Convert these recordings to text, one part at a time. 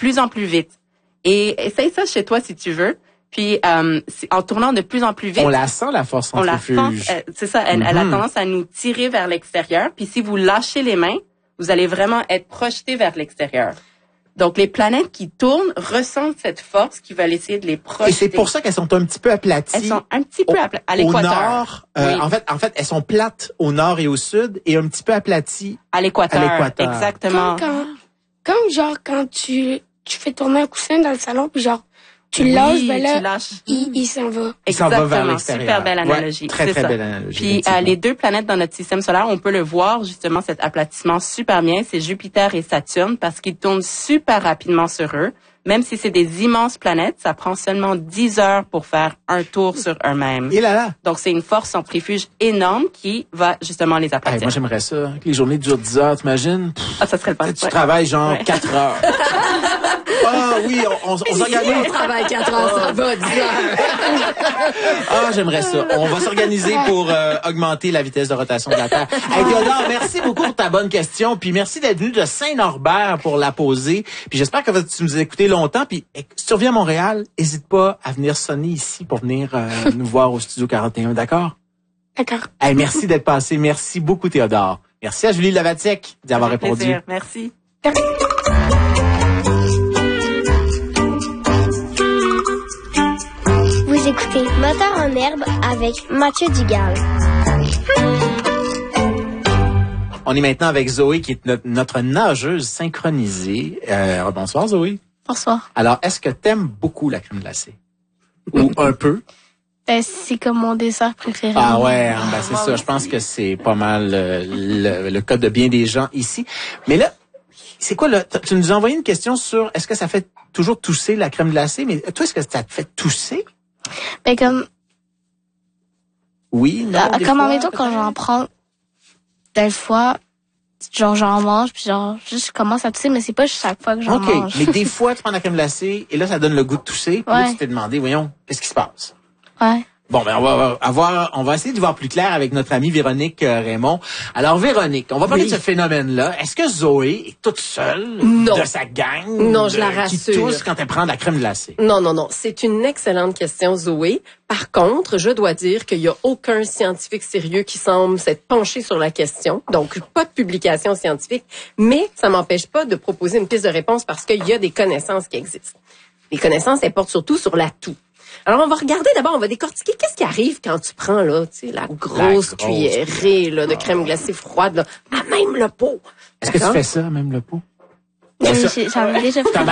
plus en plus vite. Et essaye ça chez toi si tu veux. Puis en tournant de plus en plus vite, on la sent la force centrifuge. On la sent, c'est ça. Elle a tendance à nous tirer vers l'extérieur. Puis si vous lâchez les mains, vous allez vraiment être projeté vers l'extérieur. Donc les planètes qui tournent ressentent cette force qui va essayer de les projeter. Et c'est pour ça qu'elles sont un petit peu aplaties. Elles sont un petit peu à l'équateur. Au nord, oui. en fait, elles sont plates au nord et au sud et un petit peu aplaties à l'équateur. Exactement. Quand tu fais tourner un coussin dans le salon, puis genre tu lâches, il s'en va. Il s'en va vers l'extérieur. Super belle analogie. Ouais, très belle analogie. Puis les deux planètes dans notre système solaire, on peut le voir justement cet aplatissement super bien, c'est Jupiter et Saturne parce qu'ils tournent super rapidement sur eux. Même si c'est des immenses planètes, ça prend seulement 10 heures pour faire un tour sur eux-mêmes. Et là. Donc c'est une force centrifuge énorme qui va justement les aplatir. Moi j'aimerais ça. Les journées durent 10 heures, t'imagines? Ah, ça serait le pas. Tu travailles genre 4 heures. Ah oui, on s'organise. On travaille 4 heures, ça va, 10 heures. J'aimerais ça. On va s'organiser pour augmenter la vitesse de rotation de la Terre. Hey, Théodore, merci beaucoup pour ta bonne question. Puis merci d'être venu de Saint-Norbert pour la poser. Puis j'espère que tu nous as écouté longtemps. Puis si tu reviens à Montréal, n'hésite pas à venir sonner ici pour venir nous voir au Studio 41. D'accord? D'accord. Hey, merci d'être passé. Merci beaucoup, Théodore. Merci à Julie Lavatiec d'y avoir répondu. Plaisir. Merci. Vous écoutez Moteur en herbe avec Mathieu Dugal. On est maintenant avec Zoé, qui est notre nageuse synchronisée. Bonsoir, Zoé. Bonsoir. Alors, est-ce que t'aimes beaucoup la crème glacée? Ou un peu? C'est comme mon dessert préféré. Ah ouais, c'est ça. Je pense que c'est pas mal le cas de bien des gens ici. Mais là, c'est quoi là? Tu nous as envoyé une question sur est-ce que ça fait toujours tousser la crème glacée? Mais toi, est-ce que ça te fait tousser? Ben comme... Oui, non, comme en mettons quand j'en prends des fois, genre j'en mange, puis genre juste je commence à tousser, mais c'est pas chaque fois que j'en mange. Mais des fois, tu prends la crème glacée et là, ça donne le goût de tousser. Puis là, tu t'es demandé, voyons, qu'est-ce qui se passe? Ouais. Bon, ben on va essayer de voir plus clair avec notre amie Véronique Raymond. Alors Véronique, on va parler de ce phénomène-là. Est-ce que Zoé est toute seule de sa gang? Non, je la rassure. Qui tousse quand elle prend de la crème glacée? Non. C'est une excellente question, Zoé. Par contre, je dois dire qu'il y a aucun scientifique sérieux qui semble s'être penché sur la question. Donc, pas de publication scientifique. Mais ça m'empêche pas de proposer une piste de réponse parce qu'il y a des connaissances qui existent. Les connaissances, elles portent surtout sur la toux. Alors, on va regarder d'abord, on va décortiquer qu'est-ce qui arrive quand tu prends, là, tu sais, la grosse cuillerée, là, de crème glacée froide, là, à même le pot. Est-ce que tu fais ça, à même le pot? J'en ai déjà fait.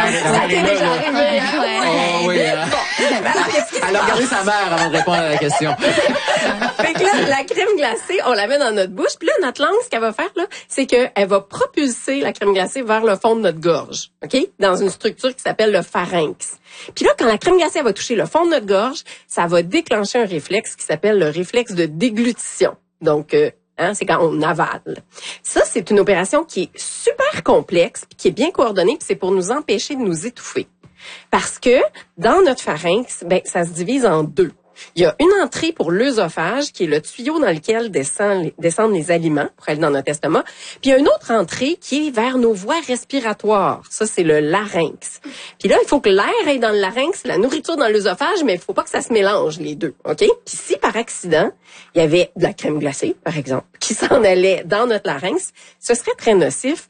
Elle a regardé sa mère avant de répondre à la question. Fait que là, la crème glacée, on la met dans notre bouche. Puis là, notre langue, ce qu'elle va faire, là, c'est qu'elle va propulser la crème glacée vers le fond de notre gorge. OK? Dans une structure qui s'appelle le pharynx. Puis là, quand la crème glacée va toucher le fond de notre gorge, ça va déclencher un réflexe qui s'appelle le réflexe de déglutition. Donc, c'est quand on avale. Ça, c'est une opération qui est super complexe, puis qui est bien coordonnée, puis c'est pour nous empêcher de nous étouffer. Parce que dans notre pharynx, ça se divise en deux. Il y a une entrée pour l'œsophage, qui est le tuyau dans lequel descendent les aliments pour aller dans notre estomac. Puis il y a une autre entrée qui est vers nos voies respiratoires. Ça, c'est le larynx. Puis là, il faut que l'air aille dans le larynx, la nourriture dans l'œsophage, mais il faut pas que ça se mélange, les deux. OK? Puis si par accident, il y avait de la crème glacée, par exemple, qui s'en allait dans notre larynx, ce serait très nocif.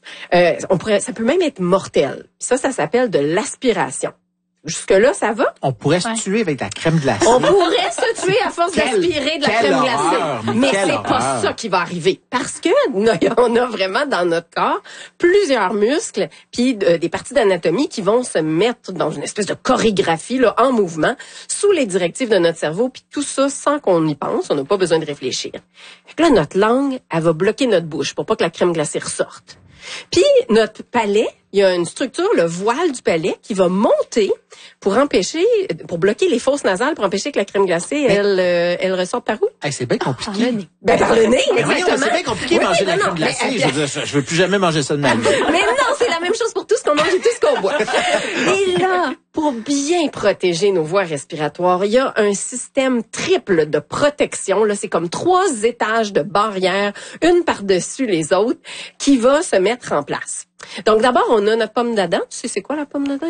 Ça peut même être mortel. Puis ça s'appelle de l'aspiration. Jusque-là, ça va? On pourrait se tuer avec de la crème glacée. On pourrait se tuer à force d'aspirer de la crème glacée. Mais c'est pas ça qui va arriver. Parce que on a vraiment dans notre corps plusieurs muscles puis des parties d'anatomie qui vont se mettre dans une espèce de chorégraphie là, en mouvement sous les directives de notre cerveau. Puis tout ça sans qu'on y pense. On n'a pas besoin de réfléchir. Fait que là, notre langue, elle va bloquer notre bouche pour pas que la crème glacée ressorte. Puis notre palais, il y a une structure, le voile du palais, qui va monter pour bloquer les fosses nasales, pour empêcher que la crème glacée, elle ressorte par où? C'est bien compliqué. Par le nez. Par le nez, exactement. C'est bien compliqué de manger de la crème glacée. Je veux plus jamais manger ça de ma vie. Mais non, c'est la même chose pour tout ce qu'on mange et tout ce qu'on boit. Et là, pour bien protéger nos voies respiratoires, il y a un système triple de protection. Là, c'est comme 3 étages de barrières, une par-dessus les autres, qui va se mettre en place. Donc d'abord, on a notre pomme d'Adam. Tu sais c'est quoi la pomme d'Adam?